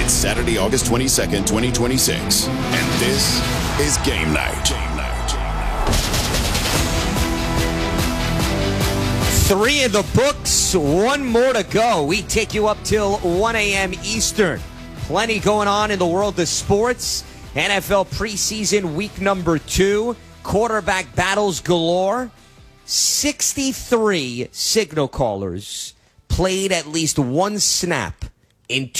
It's Saturday, August 22nd, 2026, and this is Game Night. 3 in the books, 1 more to go. We take you up till 1 a.m. Eastern. Plenty going on in the world of sports. NFL preseason week number 2. Quarterback battles galore. 63 signal callers played at least one snap in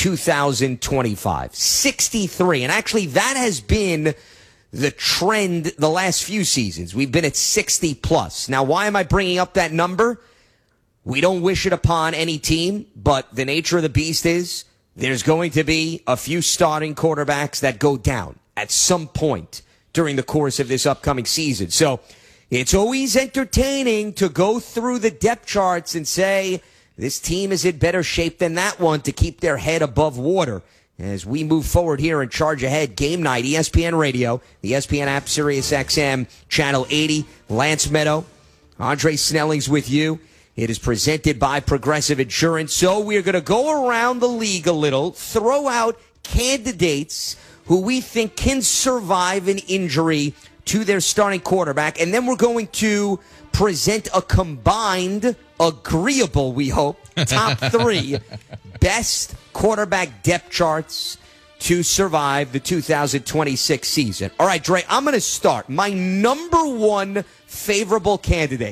2025. 63. And actually, that has been the trend the last few seasons. We've been at 60 plus. Now, why am I bringing up that number? We don't wish it upon any team, but the nature of the beast is there's going to be a few starting quarterbacks that go down at some point during the course of this upcoming season. So it's always entertaining to go through the depth charts and say, this team is in better shape than that one to keep their head above water. As we move forward here and charge ahead, Game Night, ESPN Radio, the ESPN app, Sirius XM, Channel 80, Lance Meadow, Andre Snelling's with you. It is presented by Progressive Insurance. So we're going to go around the league a little, throw out candidates who we think can survive an injury to their starting quarterback, and then we're going to present a combined, agreeable, we hope, top 3 best quarterback depth charts to survive the 2026 season. All right, Dre, I'm going to start. My number 1 favorable candidate,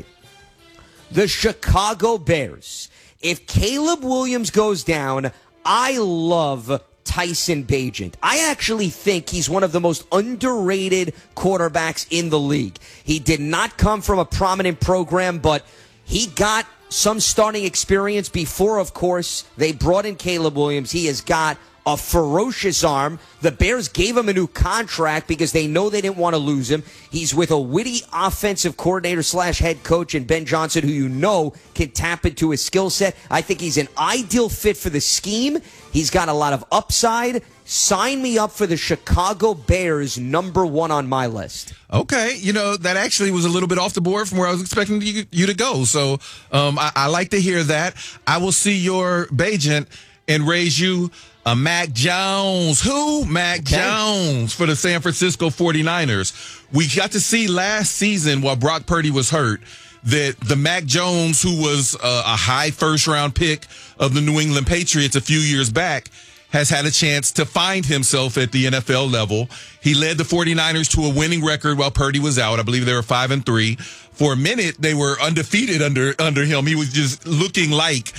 the Chicago Bears. If Caleb Williams goes down, I love Tyson Bagent. I actually think he's one of the most underrated quarterbacks in the league. He did not come from a prominent program, but he got some starting experience before, of course, they brought in Caleb Williams. He has got a ferocious arm. The Bears gave him a new contract because they know they didn't want to lose him. He's with a witty offensive coordinator / head coach in Ben Johnson, who you know can tap into his skill set. I think he's an ideal fit for the scheme. He's got a lot of upside. Sign me up for the Chicago Bears, number 1 on my list. Okay, that actually was a little bit off the board from where I was expecting you to go. So I like to hear that. I will see your Bagent and raise you a Mac Jones. Who? Mac Jones for the San Francisco 49ers. We got to see last season while Brock Purdy was hurt that the Mac Jones, who was a high first-round pick of the New England Patriots a few years back, has had a chance to find himself at the NFL level. He led the 49ers to a winning record while Purdy was out. I believe they were 5-3. For a minute, they were undefeated under him. He was just looking like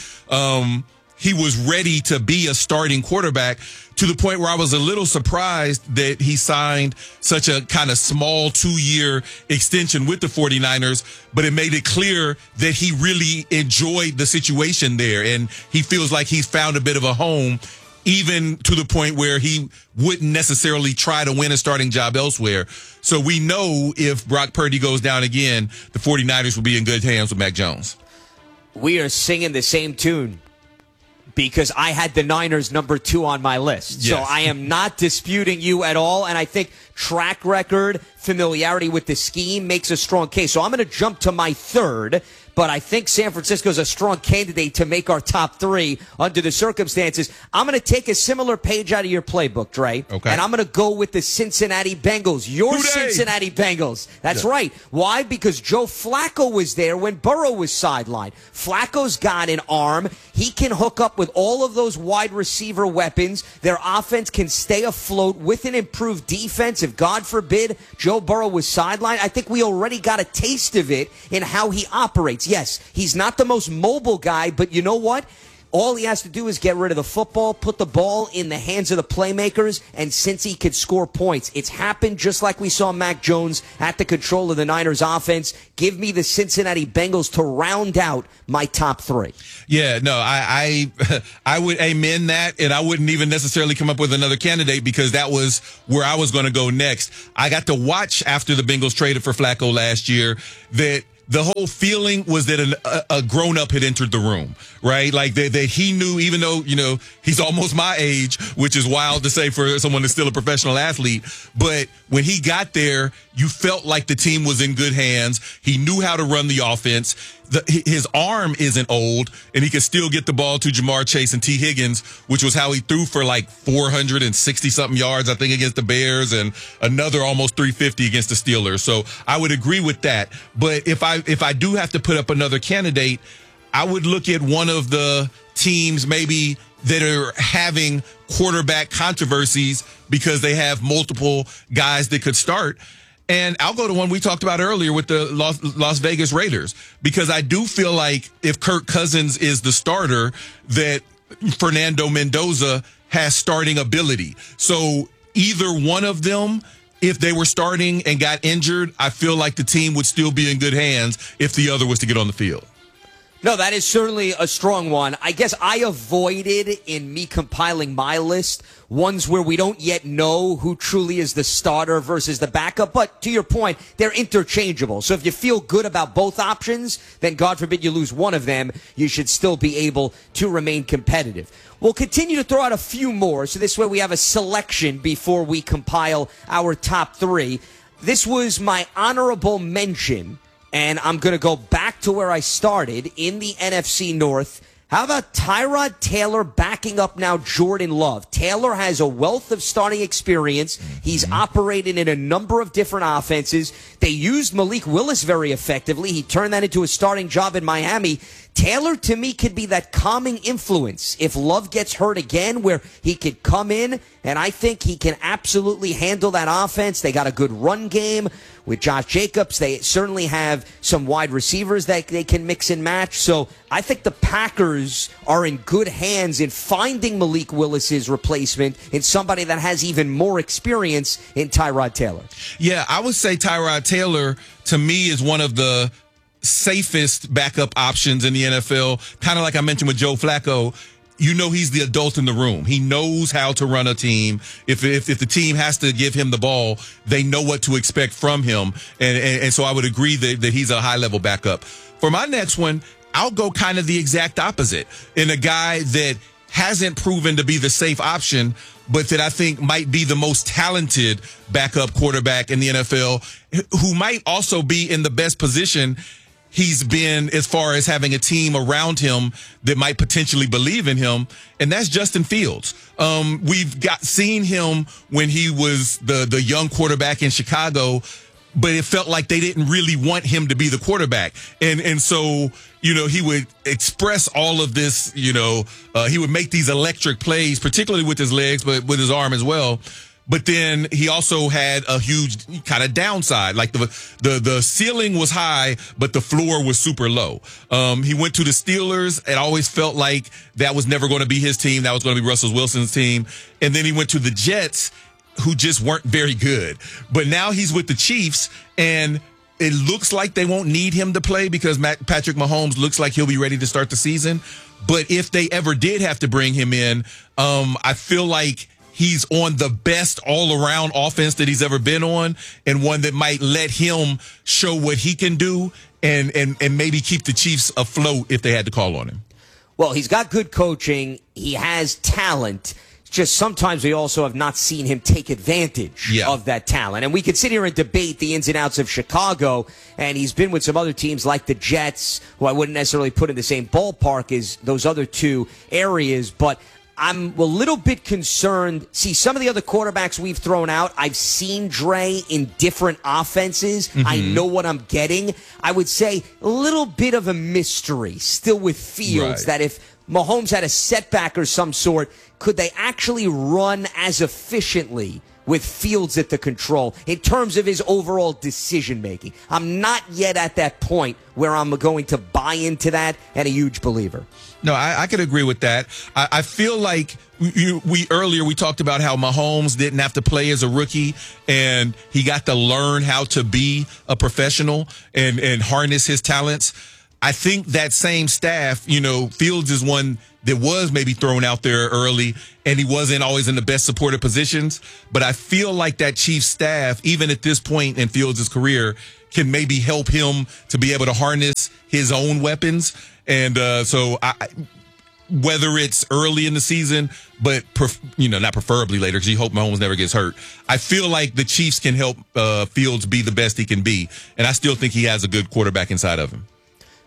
he was ready to be a starting quarterback, to the point where I was a little surprised that he signed such a kind of small 2-year extension with the 49ers, but it made it clear that he really enjoyed the situation there, and he feels like he's found a bit of a home, even to the point where he wouldn't necessarily try to win a starting job elsewhere. So we know if Brock Purdy goes down again, the 49ers will be in good hands with Mac Jones. We are singing the same tune, because I had the Niners number 2 on my list. Yes. So I am not disputing you at all. And I think track record, familiarity with the scheme makes a strong case. So I'm going to jump to my 3rd. But I think San Francisco is a strong candidate to make our top 3 under the circumstances. I'm going to take a similar page out of your playbook, Dre. Okay. And I'm going to go with the Cincinnati Bengals. Your Cincinnati Bengals. That's right. Why? Because Joe Flacco was there when Burrow was sidelined. Flacco's got an arm. He can hook up with all of those wide receiver weapons. Their offense can stay afloat with an improved defense. If, God forbid, Joe Burrow was sidelined, I think we already got a taste of it in how he operates. Yes, he's not the most mobile guy, but you know what? All he has to do is get rid of the football, put the ball in the hands of the playmakers, and Cincy could score points. It's happened just like we saw Mac Jones at the control of the Niners offense. Give me the Cincinnati Bengals to round out my top 3. Yeah, no, I would amen that, and I wouldn't even necessarily come up with another candidate because that was where I was going to go next. I got to watch after the Bengals traded for Flacco last year that the whole feeling was that a grown-up had entered the room, right? Like that he knew, even though, he's almost my age, which is wild to say for someone that's still a professional athlete. But when he got there, you felt like the team was in good hands. He knew how to run the offense. his arm isn't old, and he can still get the ball to Jamar Chase and T. Higgins, which was how he threw for like 460-something yards, I think, against the Bears, and another almost 350 against the Steelers. So I would agree with that. But if I do have to put up another candidate, I would look at one of the teams maybe that are having quarterback controversies because they have multiple guys that could start. And I'll go to one we talked about earlier with the Las Vegas Raiders, because I do feel like if Kirk Cousins is the starter, that Fernando Mendoza has starting ability. So either one of them, if they were starting and got injured, I feel like the team would still be in good hands if the other was to get on the field. No, that is certainly a strong one. I guess I avoided, in me compiling my list, ones where we don't yet know who truly is the starter versus the backup. But to your point, they're interchangeable. So if you feel good about both options, then God forbid you lose one of them, you should still be able to remain competitive. We'll continue to throw out a few more, so this way we have a selection before we compile our top three. This was my honorable mention, and I'm going to go back to where I started in the NFC North. How about Tyrod Taylor backing up now Jordan Love? Taylor has a wealth of starting experience. He's operated in a number of different offenses. They used Malik Willis very effectively. He turned that into a starting job in Miami. Taylor, to me, could be that calming influence if Love gets hurt again, where he could come in, and I think he can absolutely handle that offense. They got a good run game with Josh Jacobs. They certainly have some wide receivers that they can mix and match. So I think the Packers are in good hands in finding Malik Willis's replacement in somebody that has even more experience in Tyrod Taylor. Yeah, I would say Tyrod Taylor, to me, is one of the safest backup options in the NFL. Kind of like I mentioned with Joe Flacco. You know, he's the adult in the room. He knows how to run a team. If the team has to give him the ball, they know what to expect from him. And so I would agree that he's a high level backup. For my next one, I'll go kind of the exact opposite, in a guy that hasn't proven to be the safe option, but that I think might be the most talented backup quarterback in the NFL, who might also be in the best position he's been as far as having a team around him that might potentially believe in him, and that's Justin Fields. We've seen him when he was the young quarterback in Chicago, but it felt like they didn't really want him to be the quarterback. And so, you know, he would express all of this, he would make these electric plays, particularly with his legs, but with his arm as well. But then he also had a huge kind of downside. Like the ceiling was high, but the floor was super low. He went to the Steelers. It always felt like that was never going to be his team. That was going to be Russell Wilson's team. And then he went to the Jets, who just weren't very good. But now he's with the Chiefs, and it looks like they won't need him to play because Patrick Mahomes looks like he'll be ready to start the season. But if they ever did have to bring him in, I feel like he's on the best all-around offense that he's ever been on, and one that might let him show what he can do and maybe keep the Chiefs afloat if they had to call on him. Well, he's got good coaching. He has talent. Just sometimes we also have not seen him take advantage of that talent. And we could sit here and debate the ins and outs of Chicago, and he's been with some other teams like the Jets, who I wouldn't necessarily put in the same ballpark as those other two areas, but I'm a little bit concerned. See, some of the other quarterbacks we've thrown out, I've seen Dre in different offenses. I know what I'm getting. I would say a little bit of a mystery still with Fields, that if Mahomes had a setback or some sort, could they actually run as efficiently with Fields at the control in terms of his overall decision-making? I'm not yet at that point where I'm going to buy into that and a huge believer. No, I could agree with that. I feel like we talked about how Mahomes didn't have to play as a rookie, and he got to learn how to be a professional and harness his talents. I think that same staff, Fields is one that was maybe thrown out there early, and he wasn't always in the best supported positions. But I feel like that Chiefs staff, even at this point in Fields' career, can maybe help him to be able to harness his own weapons. And so whether it's early in the season, but, not preferably later, because you hope Mahomes never gets hurt, I feel like the Chiefs can help Fields be the best he can be. And I still think he has a good quarterback inside of him.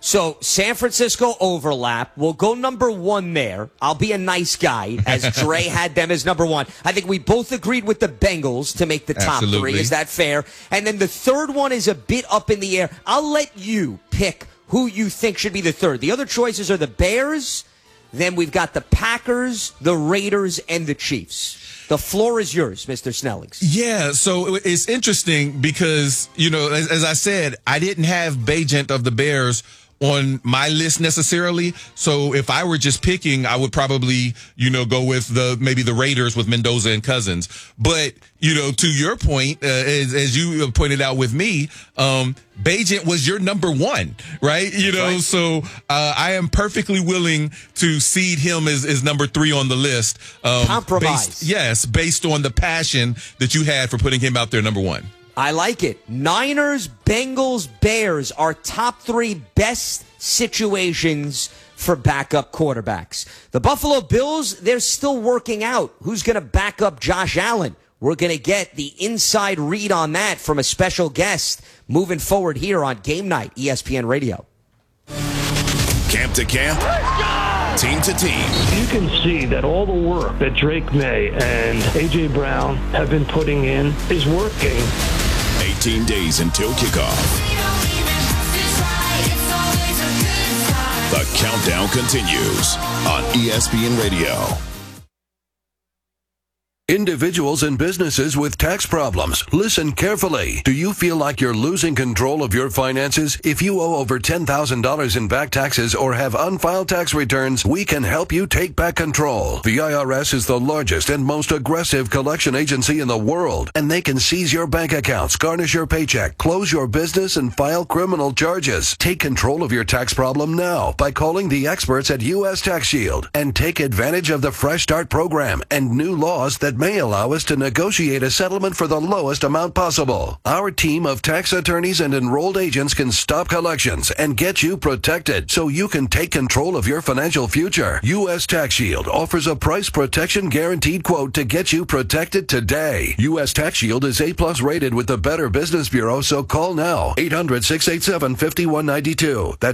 So San Francisco overlap. We'll go number 1 there. I'll be a nice guy, as Dre had them as number 1. I think we both agreed with the Bengals to make the top Absolutely. 3. Is that fair? And then the third one is a bit up in the air. I'll let you pick who you think should be the third. The other choices are the Bears. Then we've got the Packers, the Raiders, and the Chiefs. The floor is yours, Mr. Snellings. Yeah, so it's interesting because, as I said, I didn't have Bagent of the Bears on my list necessarily. So if I were just picking, I would probably, go with maybe the Raiders with Mendoza and Cousins. But, to your point, as you pointed out with me, Bagent was your number 1, right? Right. So I am perfectly willing to seed him as number 3 on the list. Compromise. Based on the passion that you had for putting him out there number 1. I like it. Niners, Bengals, Bears are top 3 best situations for backup quarterbacks. The Buffalo Bills, they're still working out who's going to back up Josh Allen. We're going to get the inside read on that from a special guest moving forward here on Game Night, ESPN Radio. Camp to camp, team to team. You can see that all the work that Drake May and A.J. Brown have been putting in is working. 18 days until kickoff. The countdown continues on ESPN Radio. Individuals and businesses with tax problems, listen carefully. Do you feel like you're losing control of your finances? If you owe over $10,000 in back taxes or have unfiled tax returns, we can help you take back control. The IRS is the largest and most aggressive collection agency in the world, and they can seize your bank accounts, garnish your paycheck, close your business, and file criminal charges. Take control of your tax problem now by calling the experts at U.S. Tax Shield and take advantage of the Fresh Start program and new laws that may allow us to negotiate a settlement for the lowest amount possible. Our team of tax attorneys and enrolled agents can stop collections and get you protected so you can take control of your financial future. U.S. Tax Shield offers a price protection guaranteed quote to get you protected today. U.S. Tax Shield is A+ rated with the Better Business Bureau, so call now. 800-687-5192. That's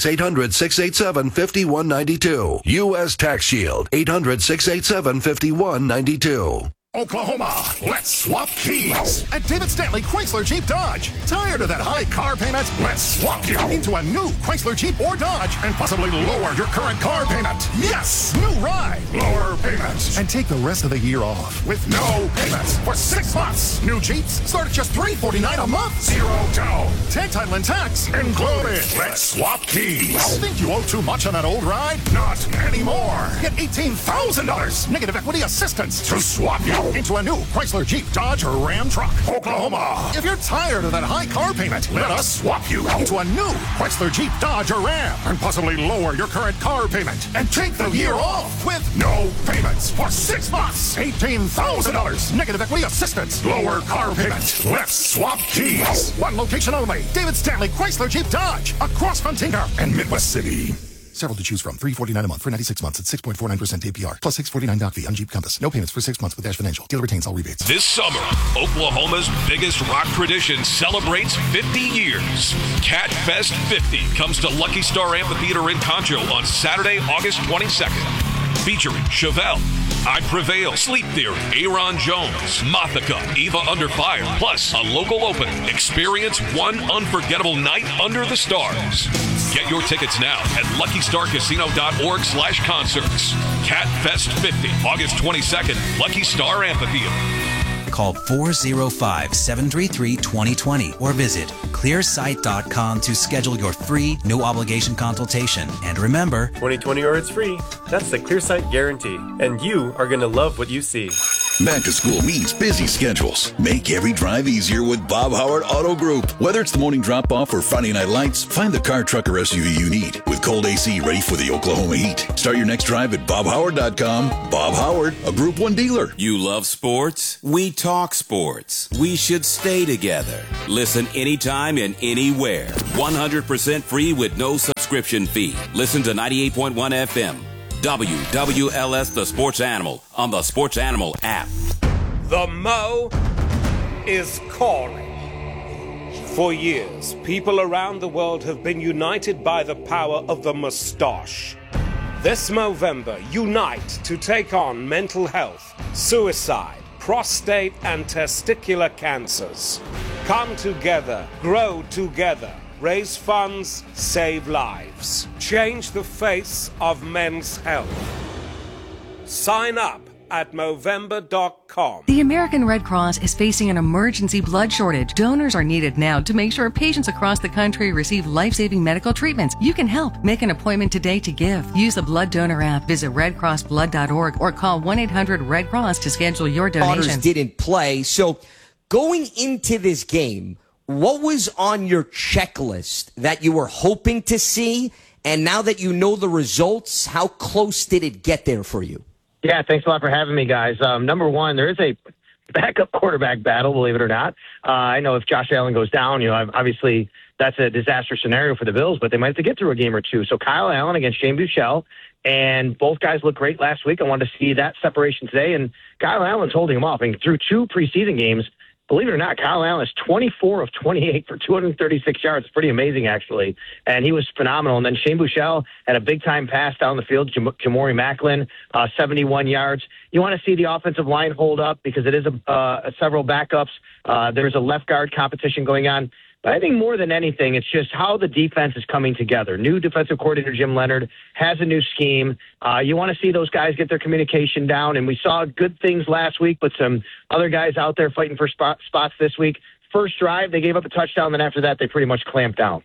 800-687-5192. U.S. Tax Shield. 800-687-5192. Oklahoma, let's swap keys at David Stanley Chrysler Jeep Dodge. Tired of that high car payment? Let's swap you into a new Chrysler Jeep or Dodge and possibly lower your current car payment. Yes, new ride, lower payments, and take the rest of the year off with no payments for 6 months. New Jeeps start at just $349 a month. Zero down. Tag title and tax included. Let's swap keys. Think you owe too much on that old ride? Not anymore. Get $18,000 negative equity assistance to swap you into a new Chrysler Jeep Dodge or Ram truck. Oklahoma. If you're tired of that high car payment, let us swap you into a new Chrysler Jeep Dodge or Ram and possibly lower your current car payment and take the year off with no payments for 6 months. $18,000 negative equity assistance. Lower car payment. Let's swap keys. One location only. David Stanley Chrysler Jeep Dodge across from Tinker and Midwest City. Several to choose from. $349 a month for 96 months at 6.49% APR. Plus $649 doc fee on Jeep Compass. No payments for 6 months with Dash Financial. Dealer retains all rebates. This summer, Oklahoma's biggest rock tradition celebrates 50 years. Cat Fest 50 comes to Lucky Star Amphitheater in Concho on Saturday, August 22nd. Featuring Chevelle, I Prevail, Sleep Theory, Aaron Jones, Mothica, Eva Under Fire, plus a local opening. Experience one unforgettable night under the stars. Get your tickets now at luckystarcasino.org/concerts. Cat Fest 50, August 22nd, Lucky Star Amphitheater. Call 405-733-2020 or visit clearsight.com to schedule your free, no-obligation consultation. And remember, 2020 or it's free. That's the ClearSight guarantee. And you are going to love what you see. Back to school means busy schedules. Make every drive easier with Bob Howard Auto Group. Whether it's the morning drop-off or Friday night lights, find the car, truck, or SUV you need with cold AC ready for the Oklahoma heat. Start your next drive at bobhoward.com. Bob Howard, a Group 1 dealer. You love sports? We talk sports. We should stay together. Listen anytime and anywhere. 100% free with no subscription fee. Listen to 98.1 FM. WWLS The Sports Animal on the Sports Animal app. The Mo is calling. For years, people around the world have been united by the power of the mustache. This Movember, unite to take on mental health, suicide, prostate and testicular cancers. Come together, grow together, raise funds, save lives. Change the face of men's health. Sign up at Movember.com. The American Red Cross is facing an emergency blood shortage. Donors are needed now to make sure patients across the country receive life-saving medical treatments. You can help. Make an appointment today to give. Use the Blood Donor app. Visit redcrossblood.org or call 1-800-RED-CROSS to schedule your donation. Otters didn't play. So going into this game, what was on your checklist that you were hoping to see? And now that you know the results, how close did it get there for you? Yeah, thanks a lot for having me, guys. Number one, there is a backup quarterback battle, believe it or not. I know if Josh Allen goes down, obviously that's a disaster scenario for the Bills, but they might have to get through a game or two. So Kyle Allen against Shane Buechele, and both guys looked great last week. I wanted to see that separation today, and Kyle Allen's holding them off. And through 2 preseason games, believe it or not, Kyle Allen is 24 of 28 for 236 yards. It's pretty amazing, actually. And he was phenomenal. And then Shane Buechele had a big-time pass down the field, Jamori Macklin, 71 yards. You want to see the offensive line hold up because it is several backups. There's a left guard competition going on. But I think more than anything, it's just how the defense is coming together. New defensive coordinator Jim Leonhard has a new scheme. You want to see those guys get their communication down, and we saw good things last week, but some other guys out there fighting for spots this week. First drive, they gave up a touchdown, then after that, they pretty much clamped down.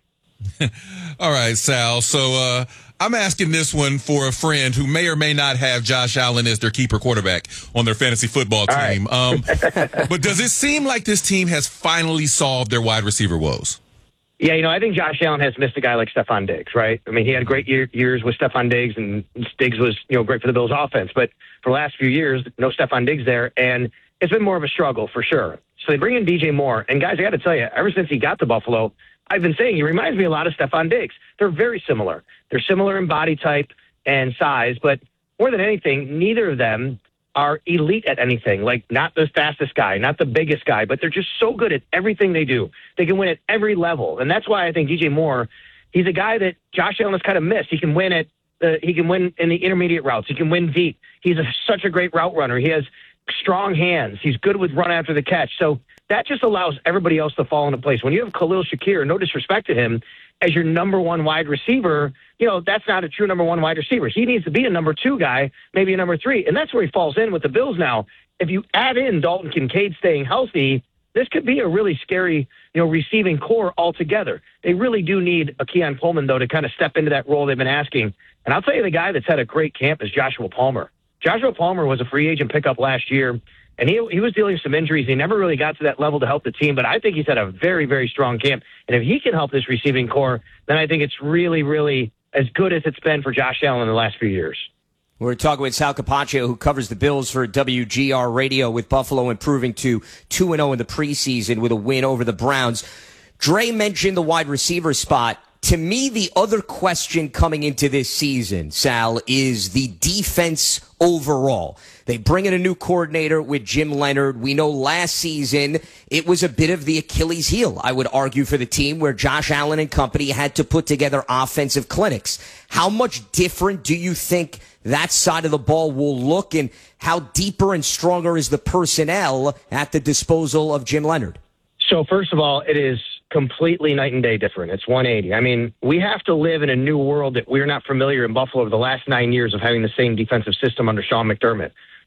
All right, Sal. So I'm asking this one for a friend who may or may not have Josh Allen as their keeper quarterback on their fantasy football team. Right. But does it seem like this team has finally solved their wide receiver woes? Yeah, I think Josh Allen has missed a guy like Stephon Diggs, right? I mean, he had great years with Stephon Diggs, and Diggs was, great for the Bills' offense. But for the last few years, no Stephon Diggs there, and it's been more of a struggle for sure. So they bring in DJ Moore, and guys, I got to tell you, ever since he got to Buffalo, I've been saying he reminds me a lot of Stephon Diggs. They're very similar. They're similar in body type and size, but more than anything, neither of them are elite at anything. Like, not the fastest guy, not the biggest guy, but they're just so good at everything they do. They can win at every level, and that's why I think DJ Moore, he's a guy that Josh Allen has kind of missed. He can win he can win in the intermediate routes. He can win deep. He's such a great route runner. He has strong hands. He's good with run after the catch. So that just allows everybody else to fall into place. When you have Khalil Shakir, no disrespect to him, as your number one wide receiver, that's not a true number one wide receiver. He needs to be a number 2 guy, maybe a number 3. And that's where he falls in with the Bills now. If you add in Dalton Kincaid staying healthy, this could be a really scary, receiving core altogether. They really do need a Keon Coleman, though, to kind of step into that role they've been asking. And I'll tell you, the guy that's had a great camp is Joshua Palmer. Joshua Palmer was a free agent pickup last year, and he was dealing with some injuries. He never really got to that level to help the team, but I think he's had a very, very strong camp. And if he can help this receiving core, then I think it's really, really as good as it's been for Josh Allen in the last few years. We're talking with Sal Capaccio, who covers the Bills for WGR Radio, with Buffalo improving to 2-0 in the preseason with a win over the Browns. Dre mentioned the wide receiver spot. To me, the other question coming into this season, Sal, is the defense overall. They bring in a new coordinator with Jim Leonhard. We know last season it was a bit of the Achilles heel, I would argue, for the team, where Josh Allen and company had to put together offensive clinics. How much different do you think that side of the ball will look, and how deeper and stronger is the personnel at the disposal of Jim Leonhard? So first of all, it is completely night and day different. It's 180. I mean, we have to live in a new world that we're not familiar in Buffalo over the last 9 years of having the same defensive system under Sean McDermott.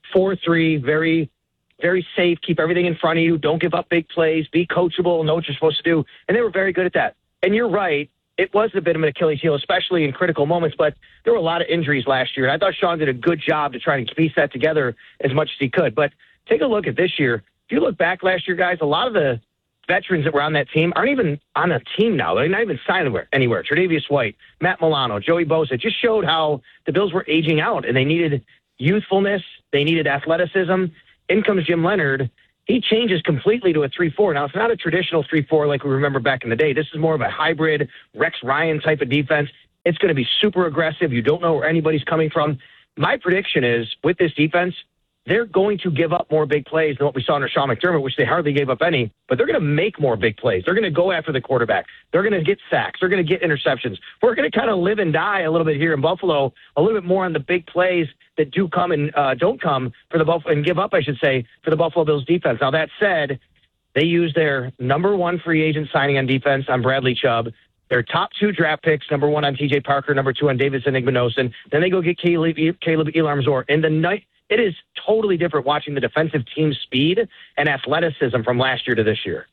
4-3, very, very safe. Keep everything in front of you. Don't give up big plays. Be coachable. Know what you're supposed to do. And they were very good at that. And you're right. It was a bit of an Achilles heel, especially in critical moments, but there were a lot of injuries last year. I thought Sean did a good job to try to piece that together as much as he could. But take a look at this year. If you look back last year, guys, a lot of the veterans that were on that team aren't even on a team now. They're not even signed anywhere. Tre'Davious White, Matt Milano, Joey Bosa just showed how the Bills were aging out, and they needed youthfulness. They needed athleticism. In comes Jim Leonhard. He changes completely to a 3-4. Now, it's not a traditional 3-4 like we remember back in the day. This is more of a hybrid Rex Ryan type of defense. It's going to be super aggressive. You don't know where anybody's coming from. My prediction is, with this defense, they're going to give up more big plays than what we saw under Sean McDermott, which they hardly gave up any, but they're going to make more big plays. They're going to go after the quarterback. They're going to get sacks. They're going to get interceptions. We're going to kind of live and die a little bit here in Buffalo, a little bit more on the big plays that do come and don't come for the Buffalo, and give up, I should say, for the Buffalo Bills defense. Now, that said, they use their number one free agent signing on defense on Bradley Chubb, their top 2 draft picks, number 1 on TJ Parker, number 2 on Davidson Igbinosun. Then they go get Caleb Elam-Zor. In the night, it is totally different watching the defensive team's speed and athleticism from last year to this year.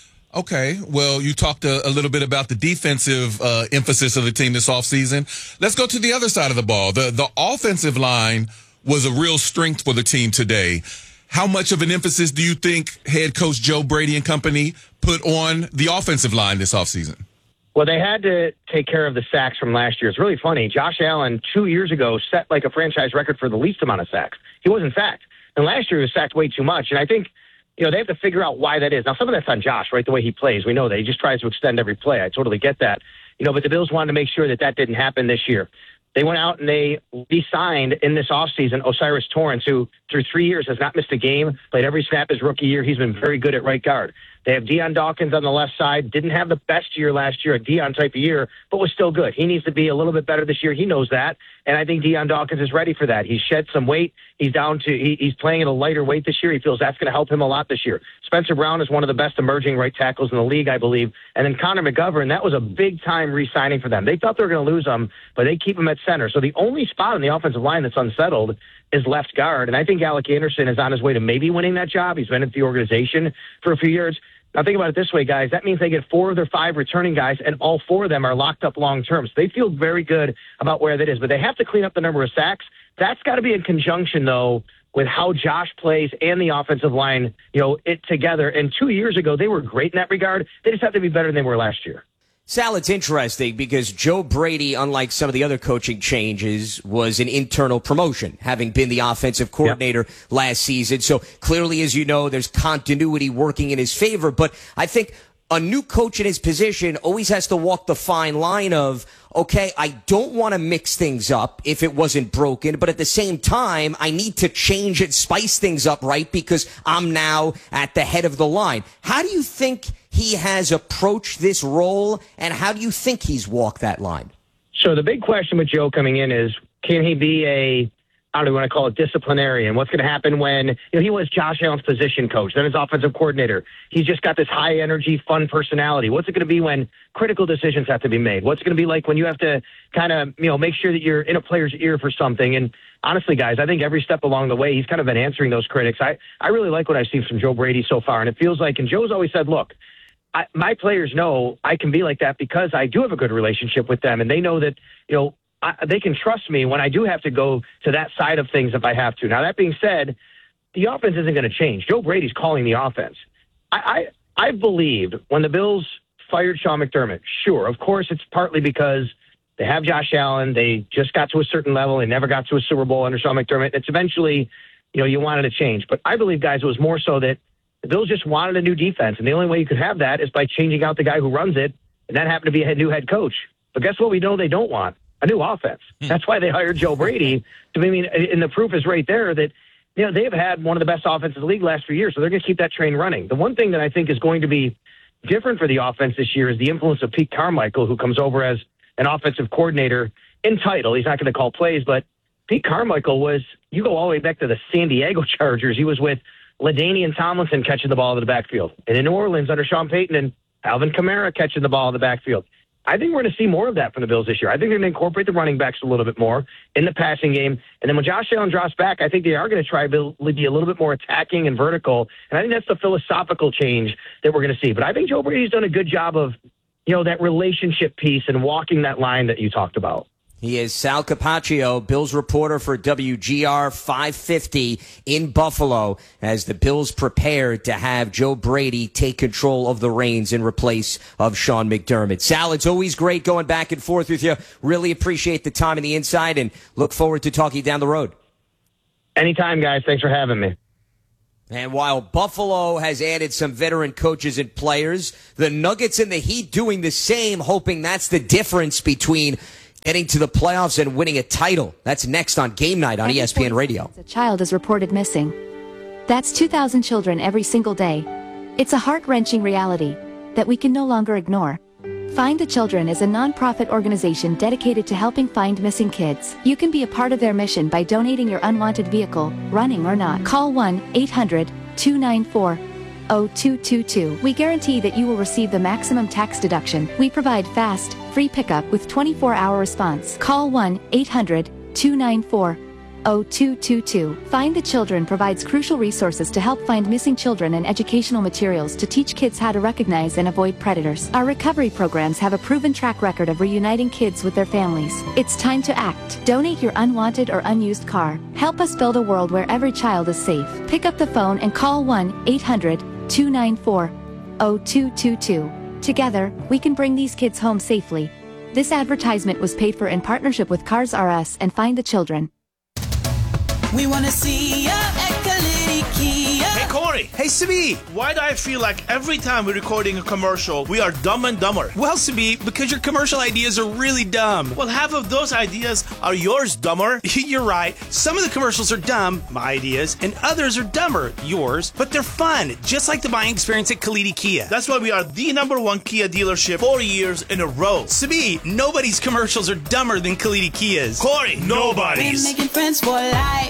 Okay, well, you talked a little bit about the defensive emphasis of the team this offseason. Let's go to the other side of the ball. The offensive line was a real strength for the team today. How much of an emphasis do you think head coach Joe Brady and company put on the offensive line this offseason? Well, they had to take care of the sacks from last year. It's really funny. Josh Allen 2 years ago set like a franchise record for the least amount of sacks. He wasn't sacked. And last year he was sacked way too much. And I think, they have to figure out why that is. Now, some of that's on Josh, right? The way he plays. We know that. He just tries to extend every play. I totally get that. But the Bills wanted to make sure that didn't happen this year. They went out and they re-signed in this offseason Osiris Torrance, who through 3 years has not missed a game, played every snap his rookie year. He's been very good at right guard. They have Deion Dawkins on the left side. Didn't have the best year last year, a Deion type of year, but was still good. He needs to be a little bit better this year. He knows that, and I think Deion Dawkins is ready for that. He's shed some weight. He's playing at a lighter weight this year. He feels that's going to help him a lot this year. Spencer Brown is one of the best emerging right tackles in the league, I believe. And then Connor McGovern, that was a big-time re-signing for them. They thought they were going to lose him, but they keep him at center. So the only spot on the offensive line that's unsettled is left guard, and I think Alec Anderson is on his way to maybe winning that job. He's been at the organization for a few years. Now, think about it this way, guys. That means they get 4 of their 5 returning guys, and all 4 of them are locked up long-term. So they feel very good about where that is. But they have to clean up the number of sacks. That's got to be in conjunction, though, with how Josh plays and the offensive line, it together. And 2 years ago, they were great in that regard. They just have to be better than they were last year. Sal, it's interesting because Joe Brady, unlike some of the other coaching changes, was an internal promotion, having been the offensive coordinator last season. So clearly, as you know, there's continuity working in his favor. But I think a new coach in his position always has to walk the fine line of, okay, I don't want to mix things up if it wasn't broken, but at the same time, I need to change and spice things up, right? Because I'm now at the head of the line. How do you think he has approached this role, and how do you think he's walked that line? So the big question with Joe coming in is, can he be a, I don't know, want to call it disciplinarian? What's going to happen when he was Josh Allen's position coach, then his offensive coordinator? He's just got this high energy, fun personality. What's it going to be when critical decisions have to be made? What's it going to be like when you have to kind of, make sure that you're in a player's ear for something? And honestly, guys, I think every step along the way, he's kind of been answering those critics. I really like what I've seen from Joe Brady so far. And it feels like, and Joe's always said, look, my players know I can be like that because I do have a good relationship with them. And they know that, they can trust me when I do have to go to that side of things if I have to. Now, that being said, the offense isn't going to change. Joe Brady's calling the offense. I believed when the Bills fired Sean McDermott, sure, of course, it's partly because they have Josh Allen. They just got to a certain level. They never got to a Super Bowl under Sean McDermott. It's eventually, you wanted to change. But I believe, guys, it was more so that the Bills just wanted a new defense. And the only way you could have that is by changing out the guy who runs it. And that happened to be a new head coach. But guess what we know they don't want? A new offense. That's why they hired Joe Brady. And the proof is right there that, they've had one of the best offenses in the league last few years. So they're going to keep that train running. The one thing that I think is going to be different for the offense this year is the influence of Pete Carmichael, who comes over as an offensive coordinator in title. He's not going to call plays, but Pete Carmichael was, you go all the way back to the San Diego Chargers. He was with LaDainian Tomlinson catching the ball in the backfield. And in New Orleans under Sean Payton and Alvin Kamara catching the ball in the backfield. I think we're going to see more of that from the Bills this year. I think they're going to incorporate the running backs a little bit more in the passing game. And then when Josh Allen drops back, I think they are going to try to be a little bit more attacking and vertical. And I think that's the philosophical change that we're going to see. But I think Joe Brady's done a good job of, that relationship piece and walking that line that you talked about. He is Sal Capaccio, Bills reporter for WGR 550 in Buffalo, as the Bills prepare to have Joe Brady take control of the reins in replace of Sean McDermott. Sal, it's always great going back and forth with you. Really appreciate the time and the insight, and look forward to talking down the road. Anytime, guys. Thanks for having me. And while Buffalo has added some veteran coaches and players, the Nuggets and the Heat doing the same, hoping that's the difference between getting to the playoffs and winning a title. That's next on Game Night on ESPN Radio. A child is reported missing. That's 2,000 children every single day. It's a heart-wrenching reality that we can no longer ignore. Find the Children is a non-profit organization dedicated to helping find missing kids. You can be a part of their mission by donating your unwanted vehicle, running or not. Call 1-800-294-0222. We guarantee that you will receive the maximum tax deduction. We provide fast, free pickup with 24-hour response. Call 1-800-294-0222. Find the Children provides crucial resources to help find missing children and educational materials to teach kids how to recognize and avoid predators. Our recovery programs have a proven track record of reuniting kids with their families. It's time to act. Donate your unwanted or unused car. Help us build a world where every child is safe. Pick up the phone and call 1-800-294-0222. Together, we can bring these kids home safely. This advertisement was paid for in partnership with Cars R Us and Find the Children. We want to see ya at Kalidi Kia. Hey, Corey. Hey, Sabi. Why do I feel like every time we're recording a commercial, we are dumb and dumber? Well, Sabi, because your commercial ideas are really dumb. Well, half of those ideas are yours, dumber. You're right. Some of the commercials are dumb, my ideas, and others are dumber, yours, but they're fun, just like the buying experience at Kalidi Kia. That's why we are the #1 Kia dealership 4 years in a row. Sabi, nobody's commercials are dumber than Kalidi Kia's. Corey, nobody's. We're making friends for life.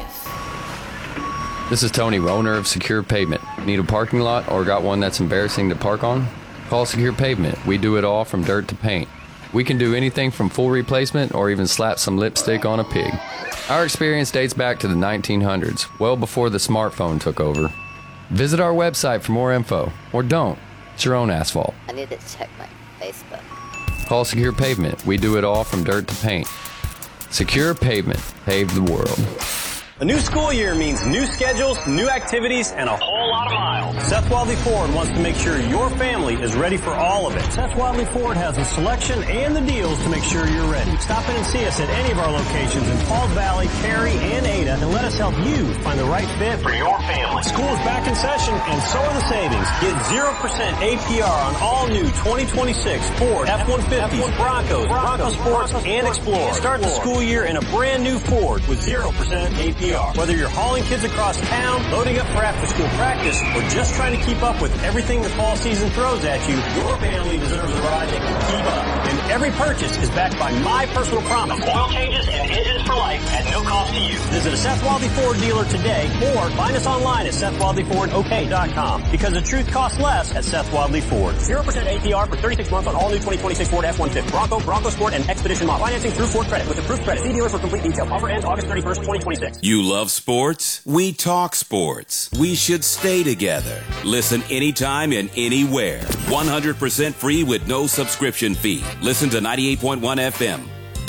This is Tony, owner of Secure Pavement. Need a parking lot or got one that's embarrassing to park on? Call Secure Pavement. We do it all from dirt to paint. We can do anything from full replacement or even slap some lipstick on a pig. Our experience dates back to the 1900s, well before the smartphone took over. Visit our website for more info, or don't. It's your own asphalt. I need to check my Facebook. Call Secure Pavement. We do it all from dirt to paint. Secure Pavement. Pave the world. A new school year means new schedules, new activities, and a whole lot of miles. Seth Wadley Ford wants to make sure your family is ready for all of it. Seth Wadley Ford has the selection and the deals to make sure you're ready. Stop in and see us at any of our locations in Falls Valley, Cary, and Ada, and let us help you find the right fit for your family. School is back in session, and so are the savings. Get 0% APR on all new 2026 Ford F-150s, Broncos, Bronco Sports, and Explorer. Start the school year in a brand new Ford with 0% APR. Whether you're hauling kids across town, loading up for after-school practice, or just trying to keep up with everything the fall season throws at you, your family deserves a ride that can keep up. And every purchase is backed by my personal promise. Oil changes and engines for life at no cost to you. Visit a Seth Wadley Ford dealer today, or find us online at SethWadleyFordOK.com. Because the truth costs less at Seth Wadley Ford. 0% APR for 36 months on all new 2026 Ford F-150, Bronco, Bronco Sport, and Expedition model. Financing through Ford Credit with approved credit. See dealer for complete details. Offer ends August 31st, 2026. You love sports? We talk sports. We should stay together. Listen anytime and anywhere. 100% free with no subscription fee. Listen to 98.1 FM.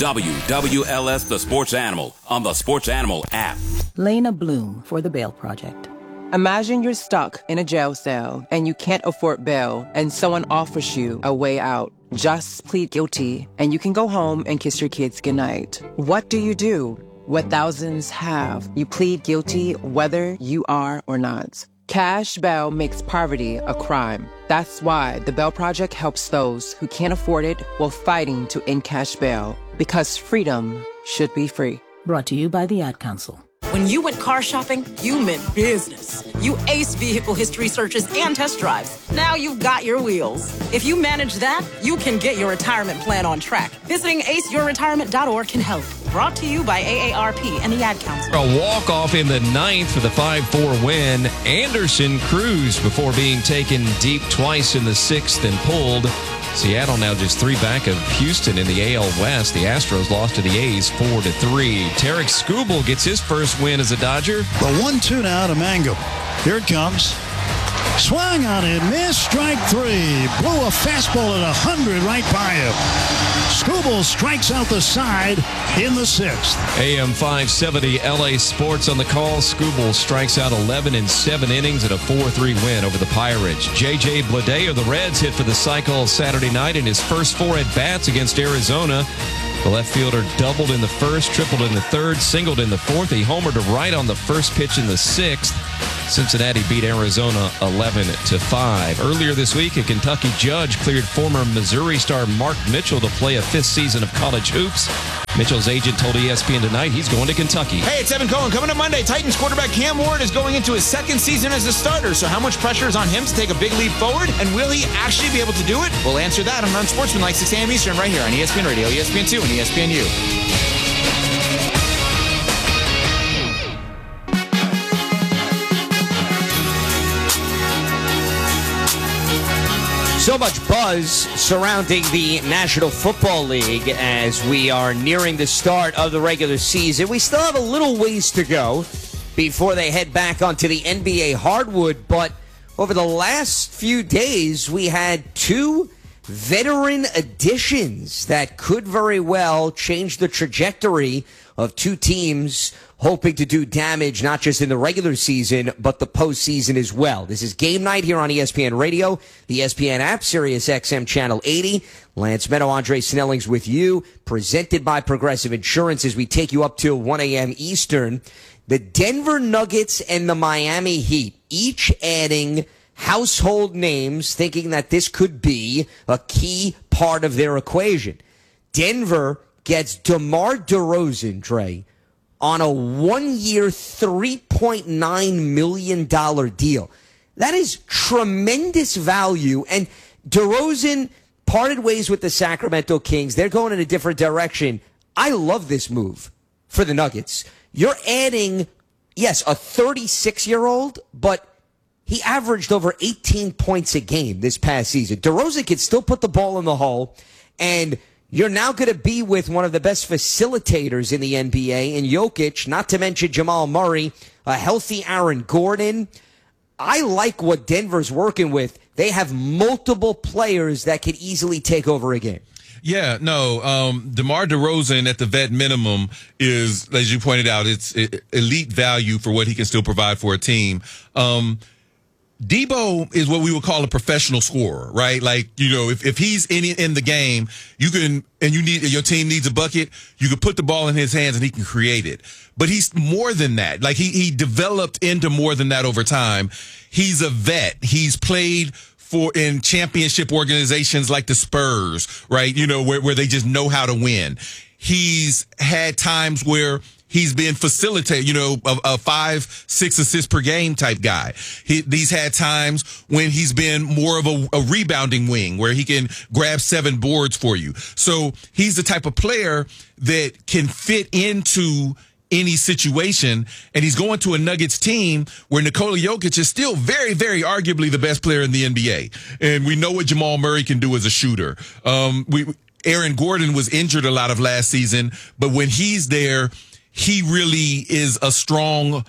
WWLS The Sports Animal on the Sports Animal app. Lena Bloom for the Bail Project. Imagine you're stuck in a jail cell and you can't afford bail and someone offers you a way out. Just plead guilty and you can go home and kiss your kids goodnight. What do? What thousands have. You plead guilty whether you are or not. Cash bail makes poverty a crime. That's why the Bail Project helps those who can't afford it while fighting to end cash bail. Because freedom should be free. Brought to you by the Ad Council. When you went car shopping, you meant business. You aced vehicle history searches and test drives. Now you've got your wheels. If you manage that, you can get your retirement plan on track. Visiting aceyourretirement.org can help. Brought to you by AARP and the Ad Council. A walk-off in the ninth for the 5-4 win. Anderson cruised before being taken deep twice in the sixth and pulled. Seattle now just 3 back of Houston in the AL West. The Astros lost to the A's 4-3. Tarek Skubal gets his first win as a Dodger. The 1-2 now to Mangum. Here it comes. Swung on it, missed, strike 3. Blew a fastball at 100 right by him. Skubal strikes out the side in the 6th. AM 570 LA Sports on the call. Skubal strikes out 11 in 7 innings at a 4-3 win over the Pirates. J.J. Bleday of the Reds hit for the cycle Saturday night in his first 4 at-bats against Arizona. The left fielder doubled in the first, tripled in the third, singled in the fourth. He homered to right on the first pitch in the 6th. Cincinnati beat Arizona 11-5. Earlier this week, a Kentucky judge cleared former Missouri star Mark Mitchell to play a 5th season of college hoops. Mitchell's agent told ESPN tonight he's going to Kentucky. Hey, it's Evan Cohen. Coming up Monday, Titans quarterback Cam Ward is going into his 2nd season as a starter. So how much pressure is on him to take a big leap forward? And will he actually be able to do it? We'll answer that on Unsportsmanlike 6 a.m. Eastern right here on ESPN Radio, ESPN2, and ESPNU. So much buzz surrounding the National Football League as we are nearing the start of the regular season. We still have a little ways to go before they head back onto the NBA hardwood, but over the last few days, we had 2 veteran additions that could very well change the trajectory of 2 teams hoping to do damage not just in the regular season, but the postseason as well. This is Game Night here on ESPN Radio, the ESPN app, Sirius XM Channel 80. Lance Meadow, Andre Snellings with you, presented by Progressive Insurance as we take you up till 1 a.m. Eastern. The Denver Nuggets and the Miami Heat, each adding household names, thinking that this could be a key part of their equation. Denver gets DeMar DeRozan, Dre, on a 1-year, $3.9 million deal. That is tremendous value. And DeRozan parted ways with the Sacramento Kings. They're going in a different direction. I love this move for the Nuggets. You're adding, yes, a 36-year-old, but he averaged over 18 points a game this past season. DeRozan can still put the ball in the hole, and you're now going to be with one of the best facilitators in the NBA in Jokic, not to mention Jamal Murray, a healthy Aaron Gordon. I like what Denver's working with. They have multiple players that could easily take over a game. Yeah, no, DeMar DeRozan at the vet minimum is, as you pointed out, it's elite value for what he can still provide for a team. Debo is what we would call a professional scorer, right? Like, you know, if he's in the game, you can, and your team needs a bucket, you can put the ball in his hands and he can create it. But he's more than that. Like he developed into more than that over time. He's a vet. He's played in championship organizations like the Spurs, right? You know, where they just know how to win. He's had times where he's been facilitated, you know, a 5-6 assists per game type guy. He's had times when he's been more of a rebounding wing where he can grab 7 boards for you. So he's the type of player that can fit into any situation, and he's going to a Nuggets team where Nikola Jokic is still very, very arguably the best player in the NBA. And we know what Jamal Murray can do as a shooter. Aaron Gordon was injured a lot of last season, but when he's there, he really is a strong,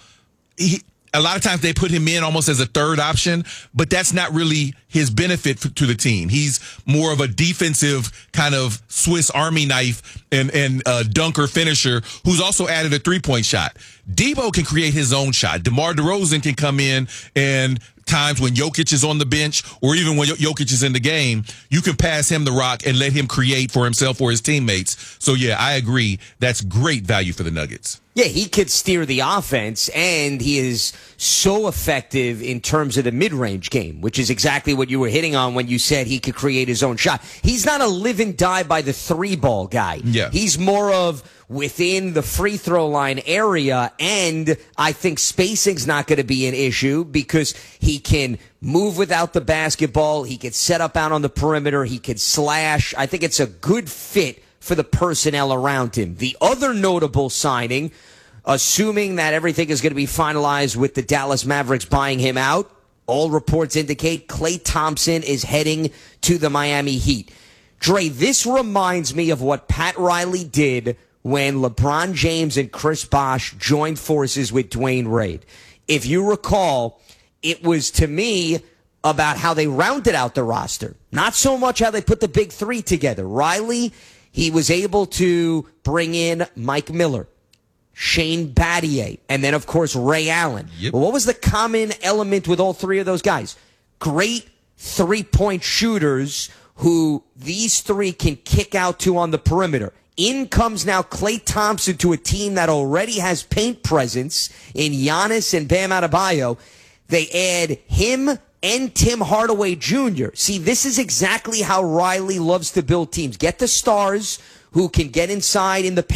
a lot of times they put him in almost as a third option, but that's not really his benefit to the team. He's more of a defensive kind of Swiss Army knife and dunker finisher who's also added a 3-point shot. Debo can create his own shot. DeMar DeRozan can come in, and times when Jokic is on the bench or even when Jokic is in the game, you can pass him the rock and let him create for himself or his teammates. So, yeah, I agree. That's great value for the Nuggets. Yeah, he could steer the offense, and he is so effective in terms of the mid-range game, which is exactly what you were hitting on when you said he could create his own shot. He's not a live and die by the 3-ball guy. Yeah. He's more of within the free throw line area, and I think spacing's not going to be an issue because he can move without the basketball. He can set up out on the perimeter. He can slash. I think it's a good fit for the personnel around him. The other notable signing, assuming that everything is going to be finalized with the Dallas Mavericks buying him out, all reports indicate Klay Thompson is heading to the Miami Heat. Dre, this reminds me of what Pat Riley did when LeBron James and Chris Bosh joined forces with Dwayne Wade. If you recall, it was to me about how they rounded out the roster, not so much how they put the big 3 together. Riley, he was able to bring in Mike Miller, Shane Battier, and then, of course, Ray Allen. Yep. Well, what was the common element with all 3 of those guys? Great 3-point shooters who these 3 can kick out to on the perimeter. In comes now Klay Thompson to a team that already has paint presence in Giannis and Bam Adebayo. They add him and Tim Hardaway Jr. See, this is exactly how Riley loves to build teams. Get the stars who can get inside in the